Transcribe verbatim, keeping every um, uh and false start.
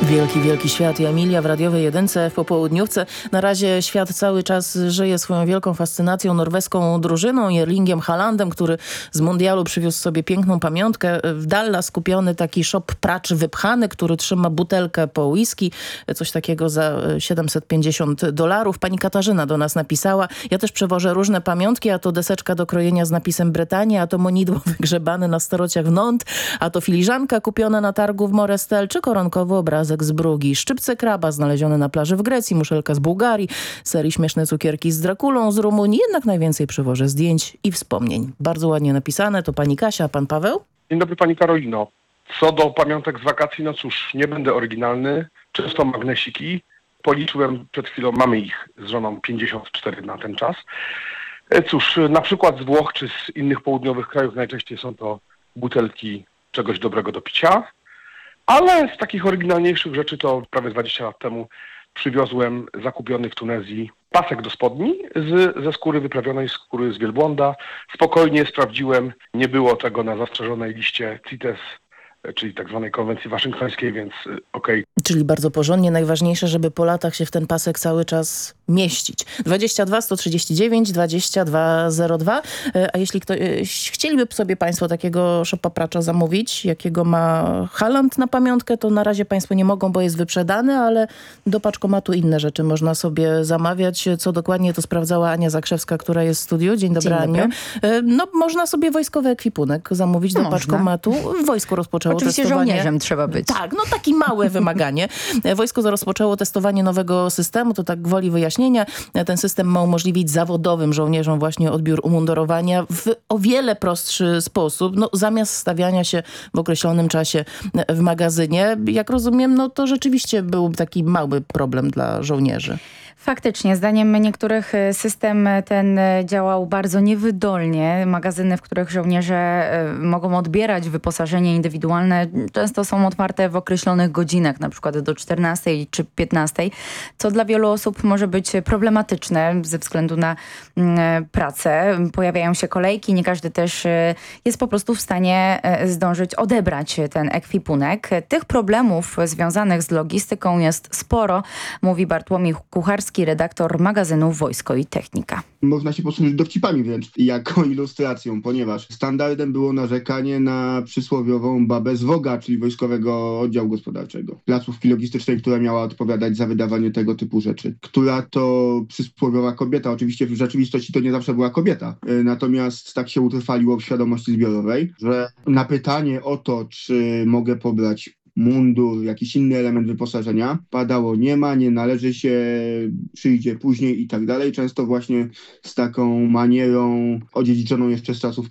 Wielki, wielki świat i Emilia w radiowej jedynce w popołudniówce. Na razie świat cały czas żyje swoją wielką fascynacją norweską drużyną, Erlingiem Haalandem, który z mundialu przywiózł sobie piękną pamiątkę. W Dallas kupiony taki shop pracz wypchany, który trzyma butelkę po whisky, coś takiego za siedemset pięćdziesiąt dolarów. Pani Katarzyna do nas napisała: ja też przewożę różne pamiątki, a to deseczka do krojenia z napisem Brytania, a to monidło wygrzebane na starociach w Nantes, a to filiżanka kupiona na targu w Morestel, czy koronkowy obrazek z Brugi, szczypce kraba znalezione na plaży w Grecji, muszelka z Bułgarii, serii śmieszne cukierki z Drakulą z Rumunii. Jednak najwięcej przywożę zdjęć i wspomnień. Bardzo ładnie napisane. To pani Kasia, a pan Paweł? Dzień dobry pani Karolino. Co do pamiątek z wakacji, no cóż, nie będę oryginalny. Często magnesiki. Policzyłem przed chwilą, mamy ich z żoną pięćdziesiąt cztery na ten czas. Cóż, na przykład z Włoch czy z innych południowych krajów najczęściej są to butelki czegoś dobrego do picia. Ale z takich oryginalniejszych rzeczy to prawie dwadzieścia lat temu przywiozłem zakupiony w Tunezji pasek do spodni z, ze skóry wyprawionej, skóry z wielbłąda. Spokojnie sprawdziłem, nie było tego na zastrzeżonej liście CITES, czyli tak zwanej konwencji waszyngtońskiej, więc okej. Okay. Czyli bardzo porządnie. Najważniejsze, żeby po latach się w ten pasek cały czas mieścić. dwadzieścia dwa sto trzydzieści dziewięć dwadzieścia dwa zero dwa. A jeśli ktoś, chcieliby sobie państwo takiego szopa pracza zamówić, jakiego ma Haaland na pamiątkę, to na razie państwo nie mogą, bo jest wyprzedany, ale do paczkomatu inne rzeczy można sobie zamawiać. Co dokładnie, to sprawdzała Ania Zakrzewska, która jest w studiu. Dzień dobry, Aniu. No, można sobie wojskowy ekwipunek zamówić do można. paczkomatu. Wojsko rozpoczęło Oczywiście testowanie. żołnierzem trzeba być. Tak, no takie małe wymaganie. Wojsko rozpoczęło testowanie nowego systemu, to tak gwoli wyjaśnienia. Ten system ma umożliwić zawodowym żołnierzom właśnie odbiór umundurowania w o wiele prostszy sposób. No, zamiast stawiania się w określonym czasie w magazynie, jak rozumiem, no to rzeczywiście był taki mały problem dla żołnierzy. Faktycznie, zdaniem niektórych system ten działał bardzo niewydolnie. Magazyny, w których żołnierze mogą odbierać wyposażenie indywidualne, często są otwarte w określonych godzinach, na przykład do czternastej czy piętnastej, co dla wielu osób może być problematyczne ze względu na pracę. Pojawiają się kolejki, nie każdy też jest po prostu w stanie zdążyć odebrać ten ekwipunek. Tych problemów związanych z logistyką jest sporo, mówi Bartłomiej Kucharski, redaktor magazynu Wojsko i Technika. Można się posłużyć dowcipami wręcz jako ilustracją, ponieważ standardem było narzekanie na przysłowiową babę z woga, czyli wojskowego oddziału gospodarczego, placówki logistycznej, która miała odpowiadać za wydawanie tego typu rzeczy. Która to przysłowiowa kobieta, oczywiście w rzeczywistości to nie zawsze była kobieta, natomiast tak się utrwaliło w świadomości zbiorowej, że na pytanie o to, czy mogę pobrać mundur, jakiś inny element wyposażenia, padało nie ma, nie należy się, przyjdzie później i tak dalej. Często właśnie z taką manierą odziedziczoną jeszcze z czasów